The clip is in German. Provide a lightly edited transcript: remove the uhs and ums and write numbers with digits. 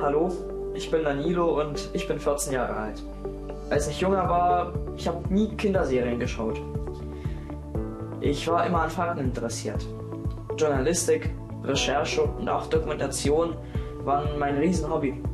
Hallo, ich bin Danilo und ich bin 14 Jahre alt. Als ich jünger war, ich habe nie Kinderserien geschaut. Ich war immer an Fakten interessiert. Journalistik, Recherche und auch Dokumentation waren mein Riesenhobby.